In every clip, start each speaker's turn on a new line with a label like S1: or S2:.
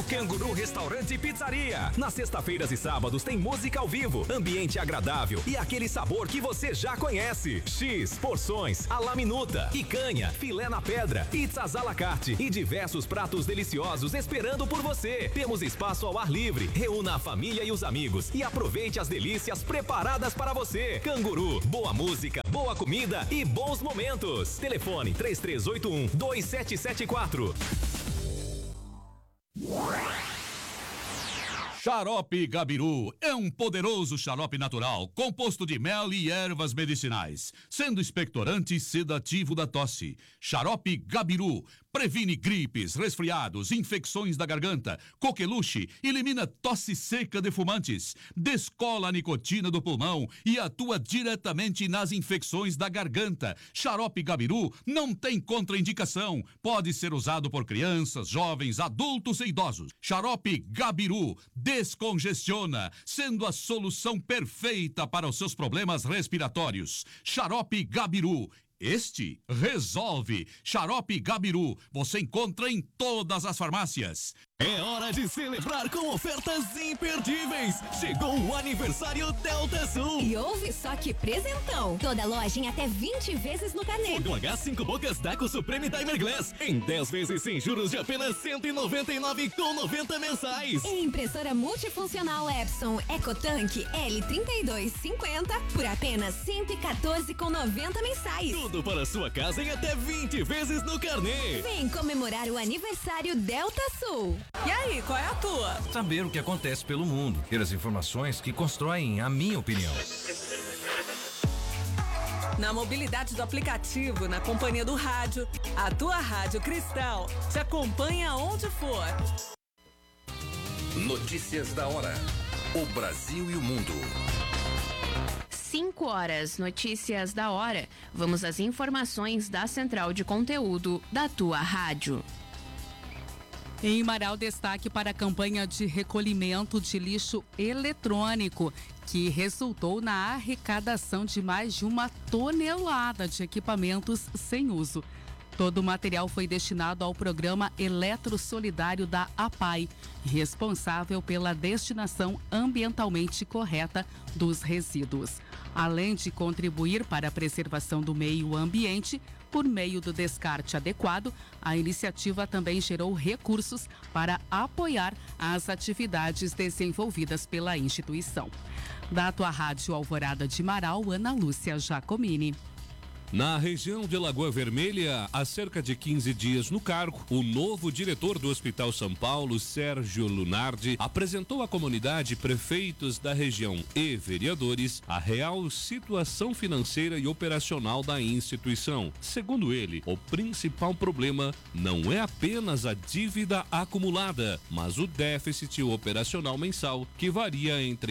S1: Canguru Restaurante e Pizzaria. Nas sexta-feiras e sábados tem música ao vivo, ambiente agradável e aquele sabor que você já conhece. X, porções, à la minuta, picanha, filé na pedra, pizzas à la carte e diversos pratos deliciosos esperando por você. Temos espaço ao ar livre. Reúna a família e os amigos e aproveite as delícias preparadas para você. Canguru, boa música, boa comida e bons momentos. Telefone 3381-2774.
S2: Xarope Gabiru é um poderoso xarope natural, composto de mel e ervas medicinais, sendo expectorante e sedativo da tosse. Xarope Gabiru previne gripes, resfriados, infecções da garganta, coqueluche, elimina tosse seca de fumantes, descola a nicotina do pulmão e atua diretamente nas infecções da garganta. Xarope Gabiru não tem contraindicação, pode ser usado por crianças, jovens, adultos e idosos. Xarope Gabiru descongestiona, sendo a solução perfeita para os seus problemas respiratórios. Xarope Gabiru. Este resolve. Xarope Gabiru você encontra em todas as farmácias.
S3: É hora de celebrar com ofertas imperdíveis. Chegou o aniversário Delta Sul.
S4: E ouve só que presentão. Toda loja em até 20 vezes no carnê.
S3: Fogão H 5 bocas Daco Supreme Timer Glass em 10 vezes sem juros de apenas R$199,90 mensais.
S4: E impressora multifuncional Epson EcoTank L3250 por apenas R$114,90 mensais.
S3: Tudo para sua casa em até 20 vezes no carnê.
S4: Vem comemorar o aniversário Delta Sul.
S5: E aí, qual é a tua?
S6: Saber o que acontece pelo mundo, ter as informações que constroem a minha opinião.
S5: Na mobilidade do aplicativo, na companhia do rádio, a tua Rádio Cristal te acompanha onde for.
S1: Notícias da hora. O Brasil e o mundo.
S7: 5 horas, notícias da hora. Vamos às informações da Central de Conteúdo da tua rádio.
S8: Em Marau, destaque para a campanha de recolhimento de lixo eletrônico, que resultou na arrecadação de mais de 1 tonelada de equipamentos sem uso. Todo o material foi destinado ao programa Eletrosolidário da APAI, responsável pela destinação ambientalmente correta dos resíduos. Além de contribuir para a preservação do meio ambiente, por meio do descarte adequado, a iniciativa também gerou recursos para apoiar as atividades desenvolvidas pela instituição. Da tua Rádio Alvorada de Marau, Ana Lúcia Giacomini.
S9: Na região de Lagoa Vermelha, há cerca de 15 dias no cargo, o novo diretor do Hospital São Paulo, Sérgio Lunardi, apresentou à comunidade, prefeitos da região e vereadores a real situação financeira e operacional da instituição. Segundo ele, o principal problema não é apenas a dívida acumulada, mas o déficit operacional mensal, que varia entre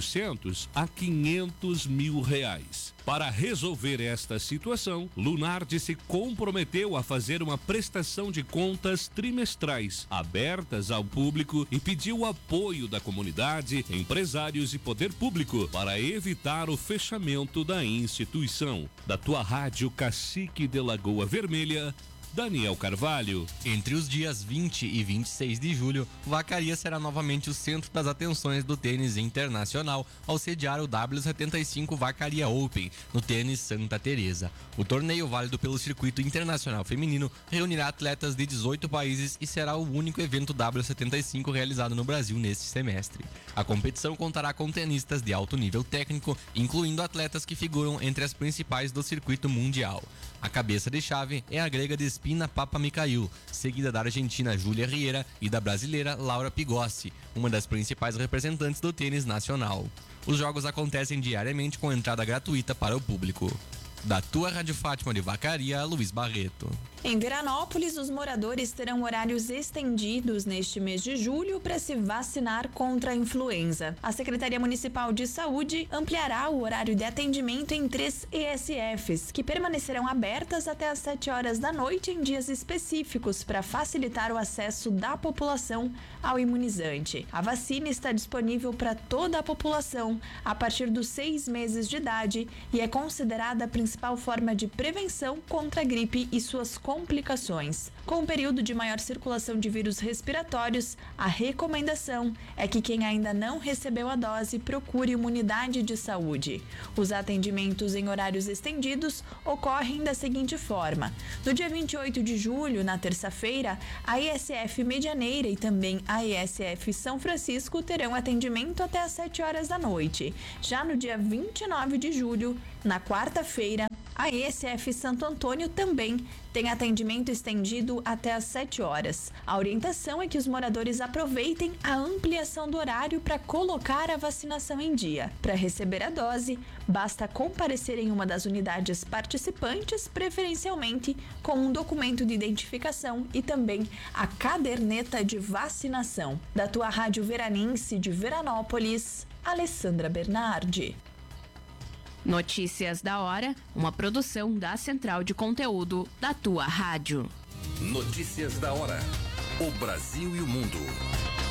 S9: 400 a 500 mil reais. Para resolver esta situação, Lunardi se comprometeu a fazer uma prestação de contas trimestrais, abertas ao público, e pediu o apoio da comunidade, empresários e poder público para evitar o fechamento da instituição. Da tua rádio Cacique de Lagoa Vermelha, Daniel Carvalho.
S10: Entre os dias 20 e 26 de julho, Vacaria será novamente o centro das atenções do tênis internacional ao sediar o W75 Vacaria Open, no tênis Santa Teresa. O torneio, válido pelo circuito internacional feminino, reunirá atletas de 18 países e será o único evento W75 realizado no Brasil neste semestre. A competição contará com tenistas de alto nível técnico, incluindo atletas que figuram entre as principais do circuito mundial. A cabeça de chave é a grega de Espina Papamikaiou, seguida da argentina Júlia Riera e da brasileira Laura Pigossi, uma das principais representantes do tênis nacional. Os jogos acontecem diariamente com entrada gratuita para o público. Da tua Rádio Fátima de Vacaria, Luiz Barreto.
S11: Em Veranópolis, os moradores terão horários estendidos neste mês de julho para se vacinar contra a influenza. A Secretaria Municipal de Saúde ampliará o horário de atendimento em 3 ESFs, que permanecerão abertas até às 7 horas da noite em dias específicos para facilitar o acesso da população ao imunizante. A vacina está disponível para toda a população a partir dos 6 meses de idade e é considerada a principal principal forma de prevenção contra a gripe e suas complicações. Com um período de maior circulação de vírus respiratórios, a recomendação é que quem ainda não recebeu a dose procure uma unidade de saúde. Os atendimentos em horários estendidos ocorrem da seguinte forma: no dia 28 de julho, na terça-feira, a ISF Medianeira e também a ISF São Francisco terão atendimento até às 7 horas da noite. Já no dia 29 de julho, na quarta-feira, a ISF Santo Antônio também tem atendimento estendido até às 7 horas. A orientação é que os moradores aproveitem a ampliação do horário para colocar a vacinação em dia. Para receber a dose, basta comparecer em uma das unidades participantes, preferencialmente com um documento de identificação e também a caderneta de vacinação. Da tua Rádio Veranense de Veranópolis, Alessandra Bernardi.
S7: Notícias da hora, uma produção da Central de Conteúdo da tua rádio.
S1: Notícias da hora. O Brasil e o mundo.